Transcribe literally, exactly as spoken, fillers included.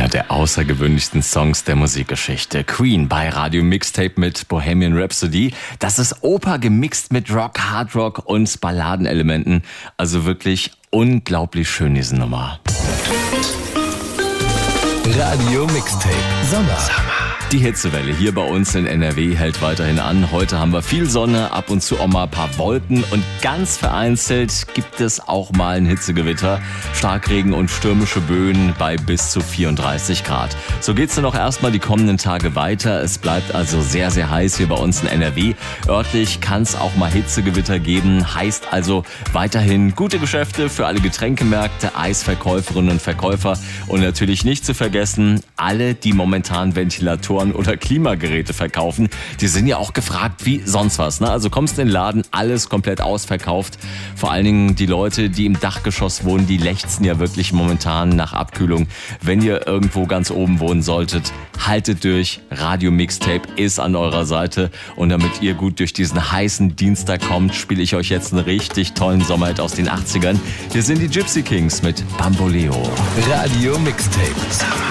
der außergewöhnlichsten Songs der Musikgeschichte. Queen bei Radio Mixtape mit Bohemian Rhapsody. Das ist Oper gemixt mit Rock, Hard Rock und Balladenelementen. Also wirklich unglaublich schön, diese Nummer. Radio Mixtape Sommer. Die Hitzewelle hier bei uns in N R W hält weiterhin an. Heute haben wir viel Sonne, ab und zu auch mal ein paar Wolken und ganz vereinzelt gibt es auch mal ein Hitzegewitter. Starkregen und stürmische Böen bei bis zu vierunddreißig Grad. So geht's dann auch erstmal die kommenden Tage weiter. Es bleibt also sehr, sehr heiß hier bei uns in N R W. Örtlich kann es auch mal Hitzegewitter geben. Heißt also weiterhin gute Geschäfte für alle Getränkemärkte, Eisverkäuferinnen und Verkäufer und natürlich nicht zu vergessen, alle, die momentan Ventilatoren oder Klimageräte verkaufen, die sind ja auch gefragt wie sonst was. Ne? Also kommst in den Laden, alles komplett ausverkauft. Vor allen Dingen die Leute, die im Dachgeschoss wohnen, die lechzen ja wirklich momentan nach Abkühlung. Wenn ihr irgendwo ganz oben wohnen solltet, haltet durch. Radio Mixtape ist an eurer Seite. Und damit ihr gut durch diesen heißen Dienstag kommt, spiele ich euch jetzt einen richtig tollen Sommerhit aus den achtzigern. Hier sind die Gypsy Kings mit Bamboleo. Radio Mixtape.